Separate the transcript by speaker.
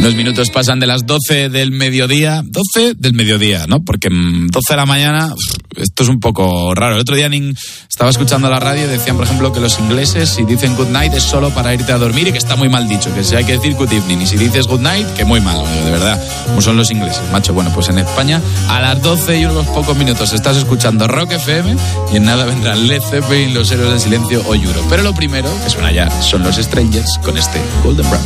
Speaker 1: Unos minutos pasan de las 12 del mediodía. 12 del mediodía, ¿no? Porque 12 de la mañana, esto es un poco raro. El otro día estaba escuchando la radio y decían, por ejemplo, que los ingleses, si dicen good night, es solo para irte a dormir y que está muy mal dicho, que si hay que decir good evening. Y si dices good night, que muy mal, de verdad. Como son los ingleses, macho. Bueno, pues en España, a las 12 y unos pocos minutos estás escuchando Rock FM y en nada vendrán Led Zeppelin, Los Héroes del Silencio o Euro. Pero lo primero que suena ya son los Strangers con este Golden Brown.